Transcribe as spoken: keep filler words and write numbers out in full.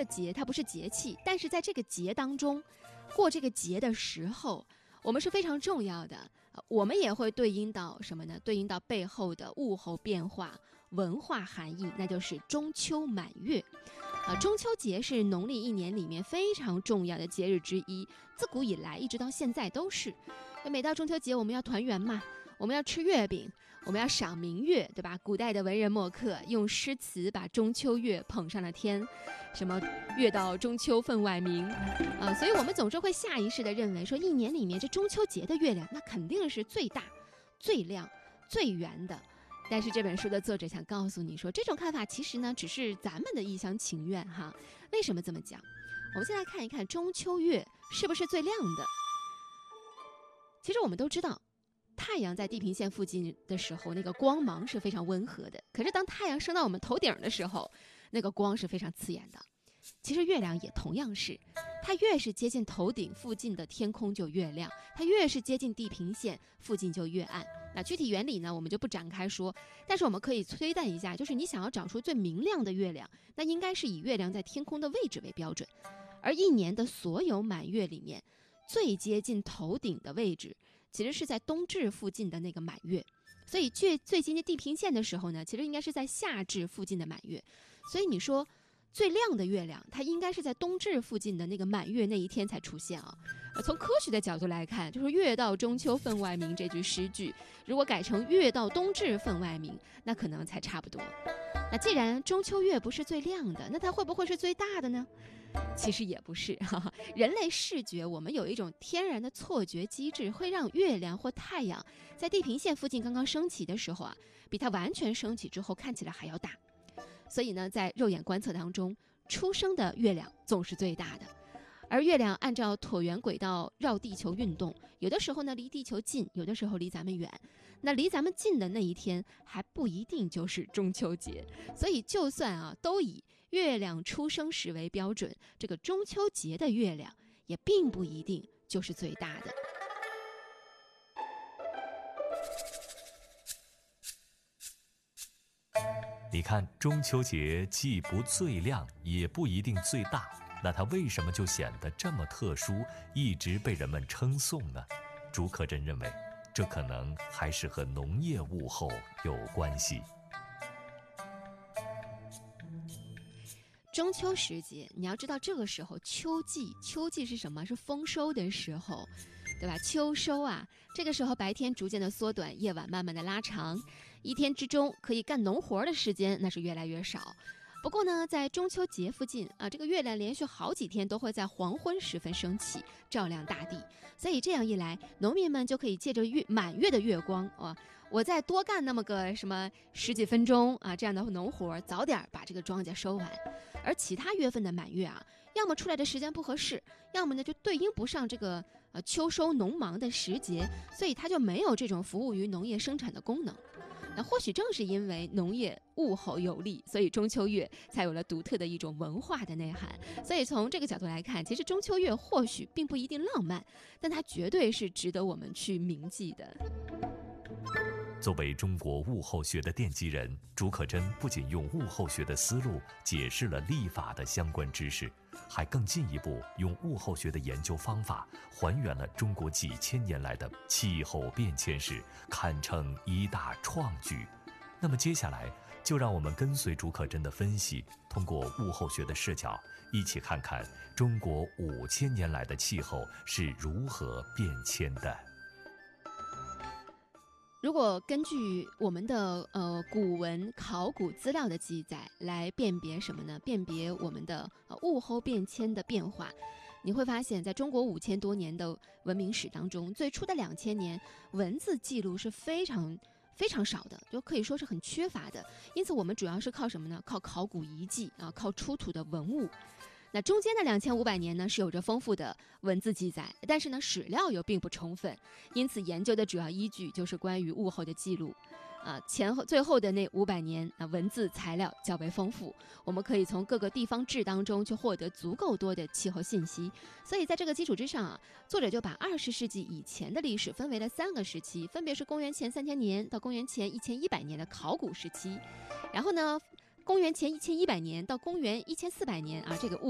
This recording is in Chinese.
个节它不是节气，但是在这个节当中，过这个节的时候，我们是非常重要的。我们也会对应到什么呢？对应到背后的物候变化、文化含义，那就是中秋满月。啊，中秋节是农历一年里面非常重要的节日之一，自古以来一直到现在都是。每到中秋节，我们要团圆嘛，我们要吃月饼，我们要赏明月，对吧？古代的文人墨客用诗词把中秋月捧上了天，什么月到中秋分外明啊，所以我们总是会下意识地认为说，一年里面这中秋节的月亮那肯定是最大、最亮、最圆的。但是这本书的作者想告诉你说，这种看法其实呢只是咱们的一厢情愿哈。为什么这么讲？我们先来看一看中秋月是不是最亮的。其实我们都知道，太阳在地平线附近的时候，那个光芒是非常温和的。可是当太阳升到我们头顶的时候，那个光是非常刺眼的。其实月亮也同样是，它越是接近头顶附近的天空就越亮，它越是接近地平线附近就越暗。那具体原理呢，我们就不展开说，但是我们可以推断一下，就是你想要找出最明亮的月亮，那应该是以月亮在天空的位置为标准。而一年的所有满月里面，最接近头顶的位置其实是在冬至附近的那个满月，所以最最接近地平线的时候呢，其实应该是在夏至附近的满月。所以你说最亮的月亮，它应该是在冬至附近的那个满月那一天才出现啊。呃，从科学的角度来看，就是月到中秋分外明这句诗句，如果改成月到冬至分外明，那可能才差不多。那既然中秋月不是最亮的，那它会不会是最大的呢？其实也不是，哈哈。人类视觉我们有一种天然的错觉机制，会让月亮或太阳在地平线附近刚刚升起的时候啊，比它完全升起之后看起来还要大。所以呢，在肉眼观测当中，初升的月亮总是最大的。而月亮按照椭圆轨道绕地球运动，有的时候呢离地球近，有的时候离咱们远。那离咱们近的那一天还不一定就是中秋节，所以就算啊都以月亮出生时为标准，这个中秋节的月亮也并不一定就是最大的。 你看，中秋节既不最亮，也不一定最大，那它为什么就显得这么特殊，一直被人们称颂呢？竺可桢认为，这可能还是和农业物候有关系。 中秋时节，你要知道这个时候秋季，秋季是什么？是丰收的时候，对吧？秋收啊，这个时候白天逐渐的缩短，夜晚慢慢的拉长，一天之中可以干农活的时间那是越来越少。不过呢，在中秋节附近啊，这个月亮连续好几天都会在黄昏时分升起，照亮大地。所以这样一来，农民们就可以借着月满月的月光啊，我再多干那么个什么十几分钟啊，这样的农活，早点把这个庄稼收完。而其他月份的满月啊，要么出来的时间不合适，要么呢就对应不上这个呃秋收农忙的时节，所以它就没有这种服务于农业生产的功能。那或许正是因为农业物候有利，所以中秋月才有了独特的一种文化的内涵。所以从这个角度来看，其实中秋月或许并不一定浪漫，但它绝对是值得我们去铭记的。 作为中国物候学的奠基人，竺可桢不仅用物候学的思路解释了历法的相关知识，还更进一步用物候学的研究方法还原了中国几千年来的气候变迁史，堪称一大创举。那么接下来就让我们跟随竺可桢的分析，通过物候学的视角，一起看看中国五千年来的气候是如何变迁的。 如果根据我们的呃古文考古资料的记载来辨别什么呢？辨别我们的呃物候变迁的变化，你会发现在中国五千多年的文明史当中，最初的两千年文字记录是非常非常少的，就可以说是很缺乏的。因此我们主要是靠什么呢？靠考古遗迹啊，靠出土的文物。那中间的两千五百年呢，是有着丰富的文字记载，但是呢，史料又并不充分，因此研究的主要依据就是关于物候的记录。啊，前后最后的那五百年啊，文字材料较为丰富，我们可以从各个地方志当中去获得足够多的气候信息。所以在这个基础之上啊，作者就把二十世纪以前的历史分为了三个时期，分别是公元前三千年到公元前一千一百年的考古时期，然后呢，公元前一千一百年到公元一千四百年啊，这个物